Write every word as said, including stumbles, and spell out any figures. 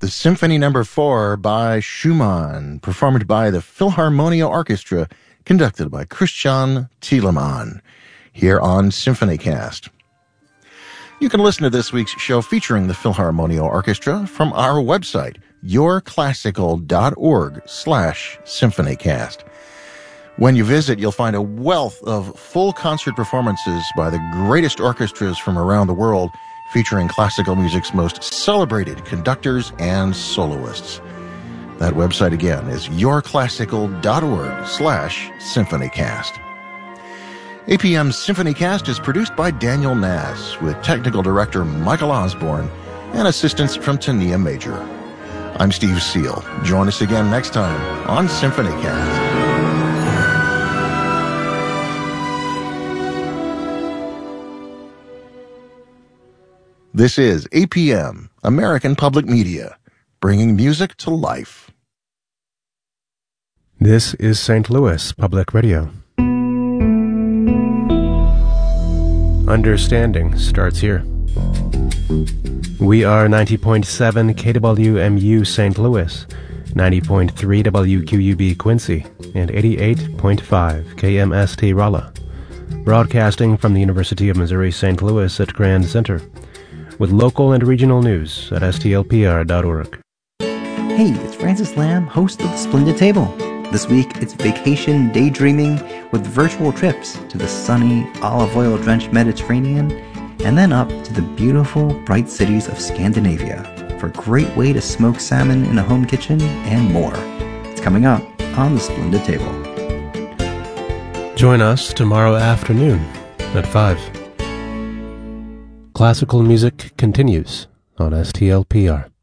was Symphony Number Four by Schumann, performed by the Philharmonia Orchestra, conducted by Christian Thielemann, here on SymphonyCast. You can listen to this week's show featuring the Philharmonia Orchestra from our website, yourclassical.org slash symphonycast. When you visit, you'll find a wealth of full concert performances by the greatest orchestras from around the world, featuring classical music's most celebrated conductors and soloists. That website again is yourclassical.org slash symphonycast. A P M's SymphonyCast is produced by Daniel Nass, with technical director Michael Osborne and assistance from Tania Major. I'm Steve Seal. Join us again next time on SymphonyCast. This is A P M, American Public Media, bringing music to life. This is Saint Louis Public Radio. Understanding starts here. We are ninety point seven K W M U Saint Louis, ninety point three W Q U B Quincy, and eighty-eight point five K M S T Rolla, broadcasting from the University of Missouri Saint Louis at Grand Center, with local and regional news at S T L P R dot org. Hey, it's Francis Lamb, host of The Splendid Table. This week, it's vacation daydreaming with virtual trips to the sunny, olive oil-drenched Mediterranean, and then up to the beautiful, bright cities of Scandinavia for a great way to smoke salmon in a home kitchen and more. It's coming up on The Splendid Table. Join us tomorrow afternoon at five. Classical music continues on S T L P R.